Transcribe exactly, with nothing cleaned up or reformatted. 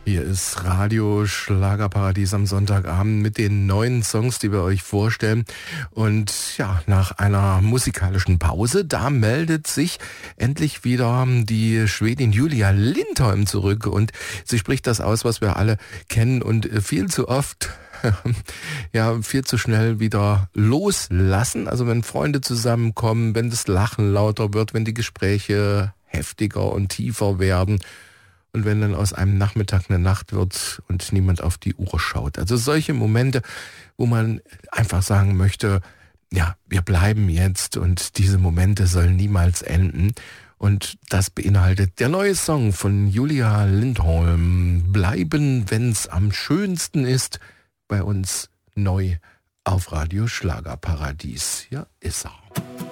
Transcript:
Hier ist Radio Schlagerparadies am Sonntagabend mit den neuen Songs, die wir euch vorstellen. Und ja, nach einer musikalischen Pause, da meldet sich endlich wieder die Schwedin Julia Lindholm zurück. Und sie spricht das aus, was wir alle kennen und viel zu oft, ja, viel zu schnell wieder loslassen. Also wenn Freunde zusammenkommen, wenn das Lachen lauter wird, wenn die Gespräche heftiger und tiefer werden. Und wenn dann aus einem Nachmittag eine Nacht wird und niemand auf die Uhr schaut. Also solche Momente, wo man einfach sagen möchte, ja, wir bleiben jetzt und diese Momente sollen niemals enden. Und das beinhaltet der neue Song von Julia Lindholm, Bleiben, wenn's am schönsten ist, bei uns neu auf Radio Schlagerparadies. Ja, ist er.